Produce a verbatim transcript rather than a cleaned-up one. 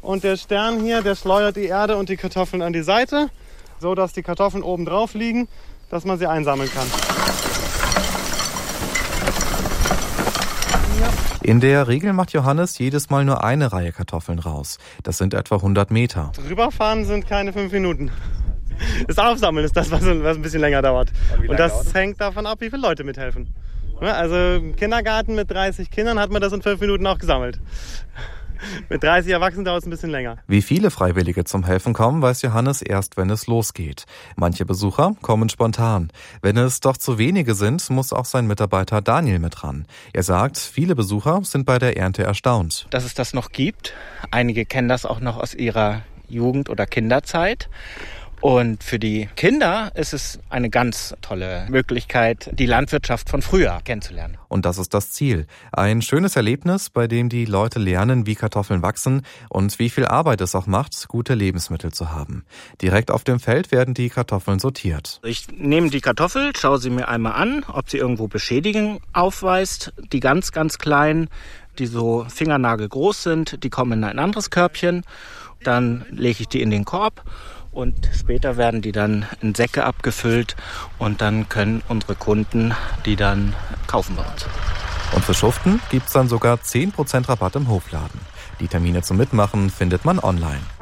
Und der Stern hier, der schleudert die Erde und die Kartoffeln an die Seite, so dass die Kartoffeln oben drauf liegen, dass man sie einsammeln kann. In der Regel macht Johannes jedes Mal nur eine Reihe Kartoffeln raus. Das sind etwa hundert Meter. Rüberfahren sind keine fünf Minuten. Das Aufsammeln ist das, was ein bisschen länger dauert. Und, Und das hängt davon ab, wie viele Leute mithelfen. Also im Kindergarten mit dreißig Kindern hat man das in fünf Minuten auch gesammelt. Mit dreißig Erwachsenen dauert es ein bisschen länger. Wie viele Freiwillige zum Helfen kommen, weiß Johannes erst, wenn es losgeht. Manche Besucher kommen spontan. Wenn es doch zu wenige sind, muss auch sein Mitarbeiter Daniel mit ran. Er sagt, viele Besucher sind bei der Ernte erstaunt. Dass es das noch gibt. Einige kennen das auch noch aus ihrer Jugend- oder Kinderzeit. Und für die Kinder ist es eine ganz tolle Möglichkeit, die Landwirtschaft von früher kennenzulernen. Und das ist das Ziel. Ein schönes Erlebnis, bei dem die Leute lernen, wie Kartoffeln wachsen und wie viel Arbeit es auch macht, gute Lebensmittel zu haben. Direkt auf dem Feld werden die Kartoffeln sortiert. Ich nehme die Kartoffel, schaue sie mir einmal an, ob sie irgendwo Beschädigung aufweist. Die ganz, ganz kleinen, die so fingernagelgroß sind, die kommen in ein anderes Körbchen. Dann lege ich die in den Korb. Und später werden die dann in Säcke abgefüllt und dann können unsere Kunden die dann kaufen bei uns. Und für Schuften gibt's dann sogar zehn Prozent Rabatt im Hofladen. Die Termine zum Mitmachen findet man online.